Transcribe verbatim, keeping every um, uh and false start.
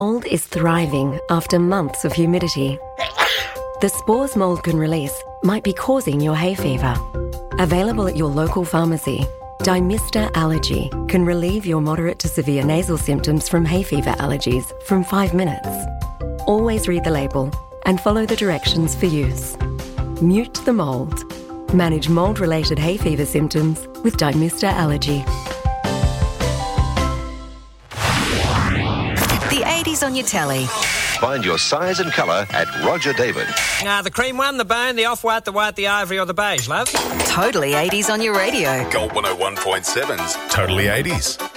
Mold is thriving after months of humidity. The spores mold can release might be causing your hay fever. Available at your local pharmacy, Dymista Allergy can relieve your moderate to severe nasal symptoms from hay fever allergies from five minutes. Always read the label and follow the directions for use. Mute the mold. Manage mold-related hay fever symptoms with Dymista Allergy. The eighties on your telly. Find your size and colour at Roger David. Ah, the cream one, the bone, the off-white, the white, the ivory or the beige, love. Totally eighties on your radio. Gold one oh one point seven's Totally eighties.